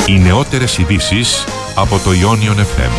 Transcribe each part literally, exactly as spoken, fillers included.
Οι νεότερες ειδήσεις από το Ionion εφ εμ.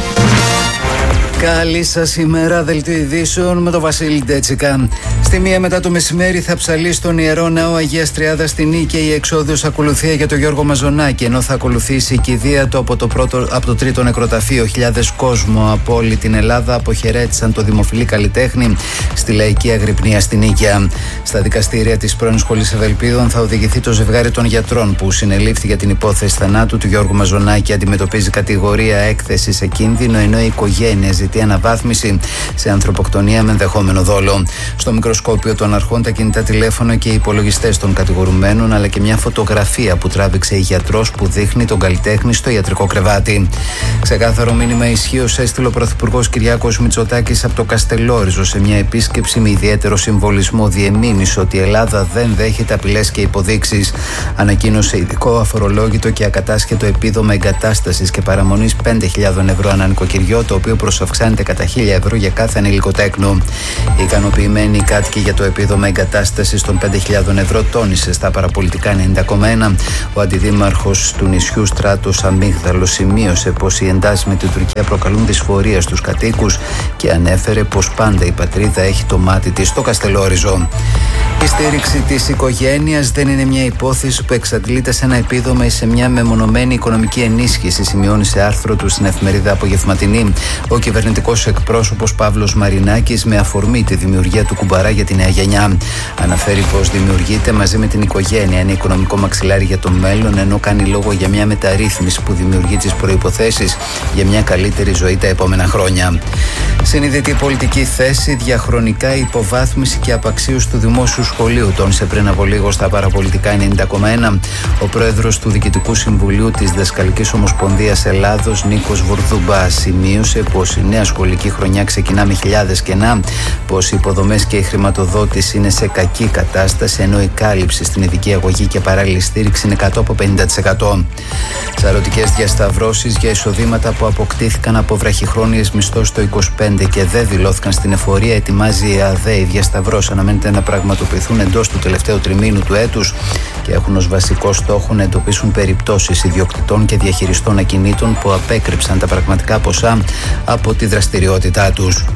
Καλή σας ημέρα, δελτίο ειδήσεων με τον Βασίλη Ντέτσικα. Στη μία μετά το μεσημέρι θα ψαλεί στον Ιερό Ναό Αγίας Τριάδας στη Νίκαια η εξόδιος ακολουθία για τον Γιώργο Μαζονάκη, ενώ θα ακολουθήσει η κηδεία του από το, πρώτο, από το τρίτο νεκροταφείο. Χιλιάδες κόσμο από όλη την Ελλάδα αποχαιρέτησαν το δημοφιλή καλλιτέχνη στη λαϊκή αγρυπνία στη Νίκαια. Στα δικαστήρια της πρώην Σχολής Ευελπίδων θα οδηγηθεί το ζευγάρι των γιατρών που συνελήφθη για την υπόθεση θανάτου του Γιώργου Μαζονάκη. Αντιμετωπίζει κατηγορία έκθεση σε κίνδυνο, ενώ η οικογένεια ζητεί αναβάθμιση σε ανθρωποκτονία με ενδεχόμενο δόλο. Στο μικροσκόπιο των αρχών τα κινητά τηλέφωνα και οι υπολογιστές των κατηγορουμένων, αλλά και μια φωτογραφία που τράβηξε η γιατρός που δείχνει τον καλλιτέχνη στο ιατρικό κρεβάτι. Ξεκάθαρο μήνυμα ισχύως έστειλε ο Πρωθυπουργός Κυριάκος Μητσοτάκης από το Καστελόριζο σε μια επίσκεψη με ιδιαίτερο συμβολισμό. Διεμήνυσε ότι η Ελλάδα δεν δέχεται απειλές και υποδείξεις. Ανακοίνωσε ειδικό αφορολόγητο και ακατάσχετο επίδομα εγκατάστασης και παραμονής πέντε χιλιάδες ευρώ ανά νοικοκυριό, το οποίο προσαυξάνεται κατά χίλια ευρώ για κάθε ανήλικο τέκνο. Οι ικανοποιημένοι κάτοικοι για το επίδομα εγκατάστασης των πέντε χιλιάδες ευρώ, τόνισε στα παραπολιτικά ενενήντα κόμμα ένα. Ο αντιδήμαρχος του νησιού Στράτος Αμύγδαλος σημείωσε πως οι εντάσεις με την Τουρκία προκαλούν δυσφορία στους κατοίκους και ανέφερε πως πάντα η πατρίδα έχει το μάτι της στο Καστελόριζο. Η στήριξη της οικογένειας δεν είναι μια υπόθεση που εξαντλείται σε ένα επίδομα ή σε μια μεμονωμένη οικονομική ενίσχυση, σημειώνει σε άρθρο του στην εφημερίδα Απογευματινή ο κυβερνητικός εκπρόσωπος Παύλος Μαρινάκης με αφορμή τη δημιουργία του κουμπαρά για τη νέα γενιά. Αναφέρει πως δημιουργείται μαζί με την οικογένεια ένα οικονομικό μαξιλάρι για το μέλλον, ενώ κάνει λόγο για μια μεταρρύθμιση που δημιουργεί τις προϋποθέσεις για μια καλύτερη ζωή τα επόμενα χρόνια. Συνειδητή πολιτική θέση, διαχρονικά υποβάθμιση και απαξίωση του δημόσιου σχολείου, τόνισε πριν από λίγο στα παραπολιτικά ενενήντα κόμμα ένα ο πρόεδρος του Διοικητικού Συμβουλίου της Δασκαλικής Ομοσπονδίας Ελλάδος, Νίκος Βουρδούμπα. Σημείωσε πως η νέα σχολική χρονιά ξεκινά με χιλιάδες κενά, πως οι υποδομές και η χρηματοδότηση είναι σε κακή κατάσταση, ενώ η κάλυψη στην ειδική αγωγή και παράλληλη στήριξη είναι κάτω από πενήντα τοις εκατό. Σαρωτικές διασταυρώσεις για εισοδήματα που αποκτήθηκαν από βραχυχρόνιες μισθώσεις το είκοσι πέντε και δεν δηλώθηκαν στην εφορία, ετοιμάζει η ΑΔΕ. Οι διασταυρώσεις αναμένεται να πραγματοποιηθούν εντός του τελευταίου τριμήνου του έτους και έχουν ως βασικό στόχο να εντοπίσουν περιπτώσεις ιδιοκτητών και διαχειριστών ακινήτων που απέκρυψαν τα πραγματικά ποσά από τη δραστηριότητά τους.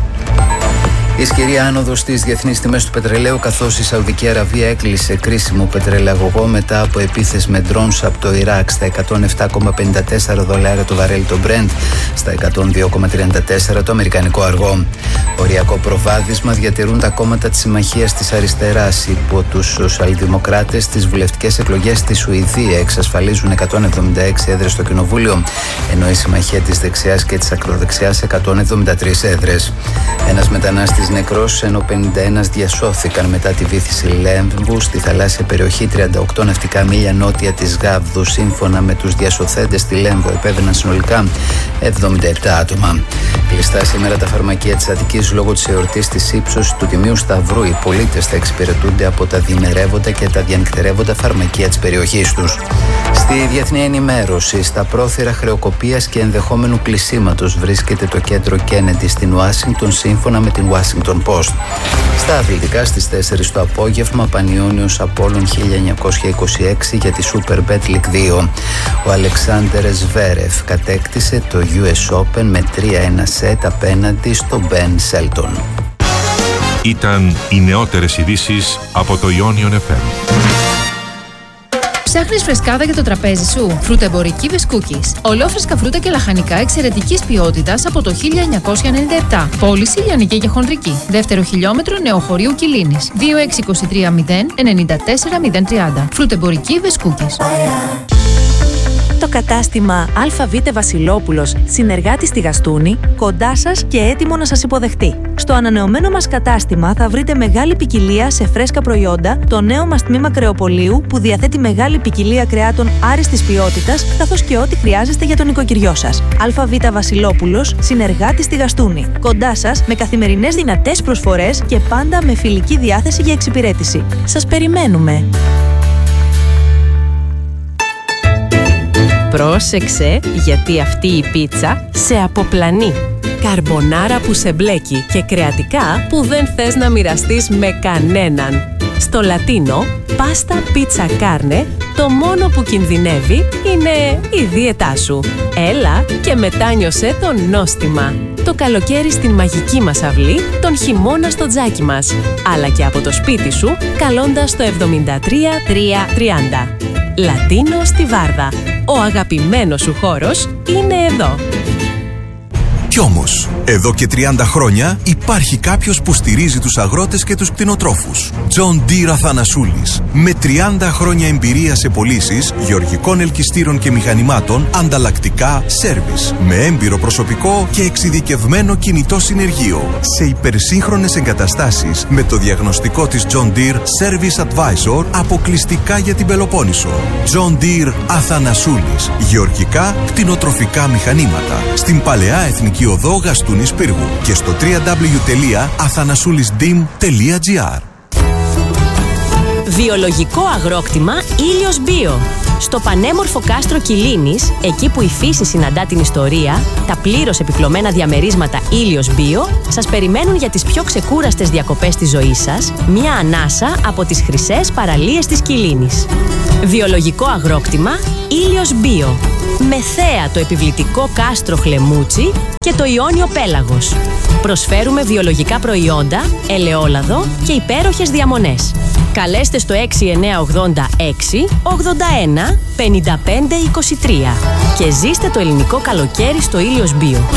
Ισχυρή άνοδος στις διεθνείς τιμές του πετρελαίου, καθώς η Σαουδική Αραβία έκλεισε κρίσιμο πετρελαγωγό μετά από επίθεση με drones από το Ιράκ στα εκατόν επτά κόμμα πενήντα τέσσερα δολάρια το βαρέλι το Brent, στα εκατόν δύο κόμμα τριάντα τέσσερα το αμερικανικό αργό. Οριακό προβάδισμα διατηρούν τα κόμματα της Συμμαχίας της Αριστεράς. Υπό τους σοσιαλδημοκράτες στις βουλευτικές εκλογές στη Σουηδία εξασφαλίζουν εκατόν εβδομήντα έξι έδρες στο Κοινοβούλιο, ενώ η Συμμαχία της Δεξιάς και της Ακροδεξιάς εκατόν εβδομήντα τρεις έδρες. Ένας μετανάστης νεκρός, ενώ πενήντα ένα διασώθηκαν μετά τη βύθιση λέμβου στη θαλάσσια περιοχή τριάντα οκτώ ναυτικά μίλια νότια της Γάβδου. Σύμφωνα με τους διασωθέντες στη Λέμβο επέβαιναν συνολικά εβδομήντα επτά άτομα. Κλειστά σήμερα τα φαρμακεία της Αττικής λόγω της εορτής της ύψωσης του Τιμίου Σταυρού. Οι πολίτες θα εξυπηρετούνται από τα διημερεύοντα και τα διανυκτερεύοντα φαρμακεία της περιοχής τους. Στη διεθνή ενημέρωση, στα πρόθυρα χρεοκοπίας και ενδεχόμενου κλεισίματος βρίσκεται το κέντρο Κέννεντι στην Ουάσιγκτον, σύμφωνα με την Washington Post. Στα αθλητικά, στις τέσσερις το απόγευμα, Πανιόνιος Απόλλων χίλια εννιακόσια είκοσι έξι για τη Superbet League δύο. Ο Αλεξάντερ Ζβέρεφ κατέκτησε το γιου ες Open με τρία ένα σετ απέναντι στο Ben Shelton. Ήταν οι νεότερες ειδήσεις από το Ionion εφ εμ. Ψάχνεις φρεσκάδα για το τραπέζι σου? Φρουτεμπορική Βεσκούκης. Ολόφρεσκα φρούτα και λαχανικά εξαιρετικής ποιότητας από το χίλια εννιακόσια ενενήντα επτά. Πώληση λιανική και χονδρική. Δεύτερο χιλιόμετρο Νεοχωρίου Κιλίνης. δύο έξι δύο τρία μηδέν εννιά τέσσερα μηδέν τρία. Φρουτεμπορική Βεσκούκης. Το κατάστημα ΑΒ Βασιλόπουλος, συνεργάτης στη Γαστούνη, κοντά σας και έτοιμο να σας υποδεχτεί. Στο ανανεωμένο μας κατάστημα θα βρείτε μεγάλη ποικιλία σε φρέσκα προϊόντα, το νέο μας τμήμα κρεοπολίου που διαθέτει μεγάλη ποικιλία κρεάτων άριστης ποιότητας, καθώς και ό,τι χρειάζεστε για τον νοικοκυριό σας. ΑΒ Βασιλόπουλος, συνεργάτης στη Γαστούνη, κοντά σας με καθημερινές δυνατές προσφορές και πάντα με φιλική διάθεση για εξυπηρέτηση. Σας περιμένουμε! Πρόσεξε, γιατί αυτή η πίτσα σε αποπλανεί. Καρμπονάρα που σε μπλέκει και κρεατικά που δεν θες να μοιραστείς με κανέναν. Στο Λατίνο, πάστα, πίτσα, κάρνε, το μόνο που κινδυνεύει είναι η δίαιτά σου. Έλα και μετάνιωσέ το νόστιμα. Το καλοκαίρι στην μαγική μας αυλή, τον χειμώνα στο τζάκι μας. Αλλά και από το σπίτι σου, καλώντας το εβδομήντα τρία τριακόσια τριάντα. Λατίνο στη Βάρδα. Ο αγαπημένος σου χώρος είναι εδώ. Κι όμως, εδώ και τριάντα χρόνια υπάρχει κάποιος που στηρίζει τους αγρότες και τους κτηνοτρόφους. John Deere Αθανασούλης. Με τριάντα χρόνια εμπειρία σε πωλήσεις γεωργικών ελκυστήρων και μηχανημάτων, ανταλλακτικά, σέρβις. Με έμπειρο προσωπικό και εξειδικευμένο κινητό συνεργείο. Σε υπερσύγχρονες εγκαταστάσεις με το διαγνωστικό της John Deere Service Advisor αποκλειστικά για την Πελοπόννησο. John Deere Αθανασούλης. Γεωργικά, κτηνοτροφικά μηχανήματα. Στην Παλαιά Εθνική Οδό Γαστούνης Πύργου και στο double-u double-u double-u τελεία αθανασούλισdim τελεία gr. Βιολογικό αγρόκτημα Ήλιος Μπίο. Στο πανέμορφο κάστρο Κιλίνης, εκεί που η φύση συναντά την ιστορία, τα πλήρως επιπλωμένα διαμερίσματα Ήλιος Μπίο σας περιμένουν για τις πιο ξεκούραστες διακοπές της ζωής σας, μια ανάσα από τις χρυσές παραλίες της Κιλίνης. Βιολογικό αγρόκτημα Ήλιος Μπίο. Με θέα το επιβλητικό κάστρο Χλεμούτσι και το Ιόνιο Πέλαγος. Προσφέρουμε βιολογικά προϊόντα, ελαιόλαδο και υπέροχες διαμονές. Καλέστε στο έξι εννιά ογδόντα έξι ογδόντα ένα πενήντα πέντε είκοσι τρία και ζήστε το ελληνικό καλοκαίρι στο Ήλιος Μπίο.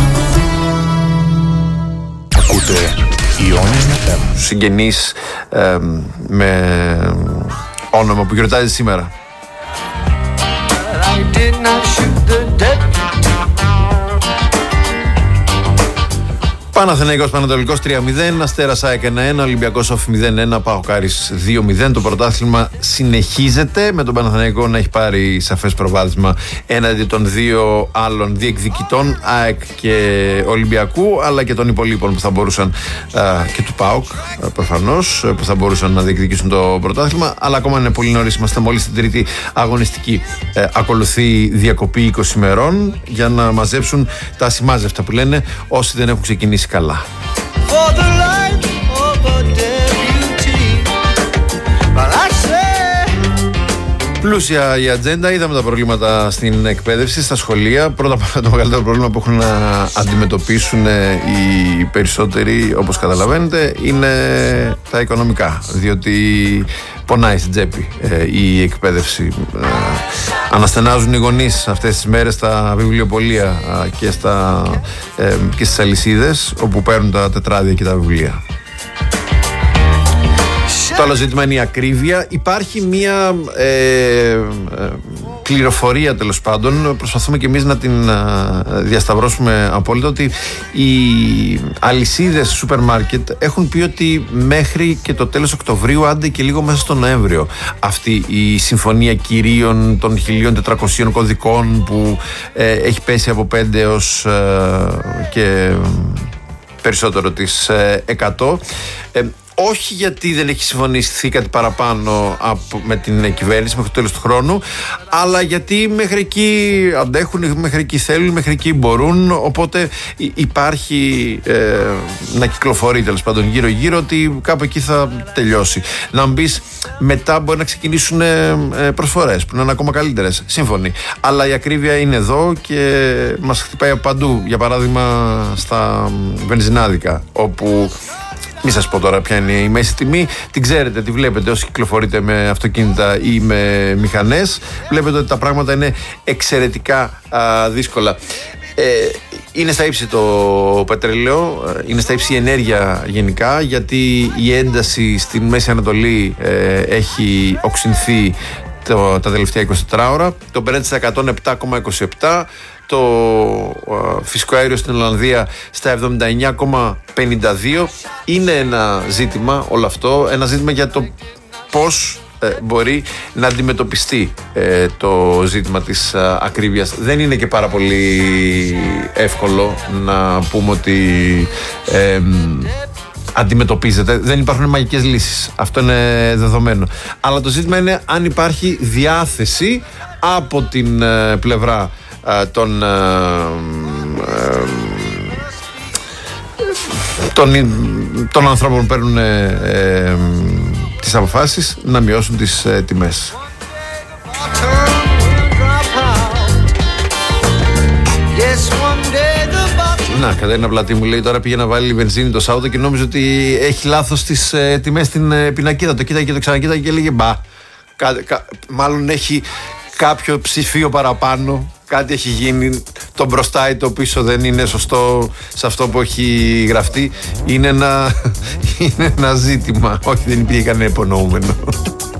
Ακούτε Ιόνιο εφ εμ. Συγγενείς ε, με όνομα που γιορτάζει σήμερα. Παναθηναϊκός Πανατολικός τρία μηδέν, Αστέρας ΑΕΚ ένα ένα, Ολυμπιακός Όφη μηδέν ένα, ΠΑΟΚ Άρης δύο μηδέν. Το πρωτάθλημα συνεχίζεται με τον Παναθηναϊκό να έχει πάρει σαφές προβάδισμα έναντι των δύο άλλων διεκδικητών, ΑΕΚ και Ολυμπιακού, αλλά και των υπολείπων που θα μπορούσαν, α, και του ΠΑΟΚ προφανώς, που θα μπορούσαν να διεκδικήσουν το πρωτάθλημα. Αλλά ακόμα είναι πολύ νωρίς, είμαστε μόλις στην τρίτη αγωνιστική. Ε, ακολουθεί διακοπή είκοσι ημερών για να μαζέψουν τα ασημάζευτα που λένε όσοι δεν έχουν ξεκινήσει καλά. Πλούσια η ατζέντα, είδαμε τα προβλήματα στην εκπαίδευση, στα σχολεία. Πρώτα απ' όλα το μεγαλύτερο πρόβλημα που έχουν να αντιμετωπίσουν οι περισσότεροι, όπως καταλαβαίνετε, είναι τα οικονομικά. Διότι πονάει στην τσέπη ε, η εκπαίδευση. Ε, αναστενάζουν οι γονείς αυτές τις μέρες στα βιβλιοπωλεία ε, και, στα, ε, και στις αλυσίδες όπου παίρνουν τα τετράδια και τα βιβλία. Το άλλο ζήτημα είναι η ακρίβεια. Υπάρχει μία ε, ε, πληροφορία, τέλος πάντων, προσπαθούμε και εμείς να την ε, διασταυρώσουμε απόλυτα, ότι οι αλυσίδες σούπερ μάρκετ έχουν πει ότι μέχρι και το τέλος Οκτωβρίου, άντε και λίγο μέσα στο Νοέμβριο, αυτή η συμφωνία κυρίων των χίλια τετρακοσίων κωδικών που ε, έχει πέσει από πέντε έως ε, και περισσότερο της ε, εκατό. Ε, όχι γιατί δεν έχει συμφωνηθεί κάτι παραπάνω από, με την κυβέρνηση μέχρι το τέλος του χρόνου, αλλά γιατί μέχρι εκεί αντέχουν, μέχρι εκεί θέλουν, μέχρι εκεί μπορούν. Οπότε υπάρχει ε, να κυκλοφορεί, τέλος πάντων, γύρω-γύρω, ότι κάπου εκεί θα τελειώσει. Να μου πεις, μετά μπορεί να ξεκινήσουν ε, προσφορές που να είναι ακόμα καλύτερες. Σύμφωνοι. Αλλά η ακρίβεια είναι εδώ και μας χτυπάει από παντού. Για παράδειγμα, στα βενζινάδικα, όπου. Μην σας πω τώρα ποια είναι η μέση τιμή, την ξέρετε, τη βλέπετε όσοι κυκλοφορείτε με αυτοκίνητα ή με μηχανές. Βλέπετε ότι τα πράγματα είναι εξαιρετικά α, δύσκολα. Ε, είναι στα ύψη το πετρέλαιο, είναι στα ύψη η ενέργεια γενικά, γιατί η ένταση στην Μέση Ανατολή ε, έχει οξυνθεί το, τα τελευταία είκοσι τέσσερις ώρα. Το Brent στα εκατόν επτά κόμμα είκοσι επτά, το uh, φυσικό αέριο στην Ολλανδία στα εβδομήντα εννιά κόμμα πενήντα δύο. Είναι ένα ζήτημα όλο αυτό, ένα ζήτημα για το πώς ε, μπορεί να αντιμετωπιστεί ε, το ζήτημα της ε, ακρίβειας. Δεν είναι και πάρα πολύ εύκολο να πούμε ότι ε, αντιμετωπίζεται. Δεν υπάρχουν μαγικές λύσεις. Αυτό είναι δεδομένο. Αλλά το ζήτημα είναι αν υπάρχει διάθεση από την ε, πλευρά Των, των, των ανθρώπων που παίρνουν ε, τις αποφάσεις να μειώσουν τις ε, τιμές. Να, Κατερίνα Πλατή μου λέει τώρα πήγε να βάλει βενζίνη το Σάββατο και νόμιζε ότι έχει λάθος τις ε, τιμές στην ε, πινακίδα. Το κοίταγε και το ξανακοίταγε και έλεγε μπα. Κα, κα, μάλλον έχει κάποιο ψηφίο παραπάνω. Κάτι έχει γίνει. Το μπροστά ή το πίσω δεν είναι σωστό σε αυτό που έχει γραφτεί. Είναι ένα, είναι ένα ζήτημα. Όχι, δεν υπήρχε κανένα υπονοούμενο.